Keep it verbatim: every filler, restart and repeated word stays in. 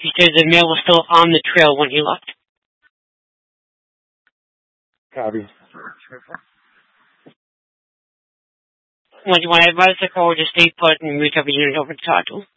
He said the male was still on the trail when he left. Copy. What do you want to advise the caller to stay put and reach up a unit over to talk to him?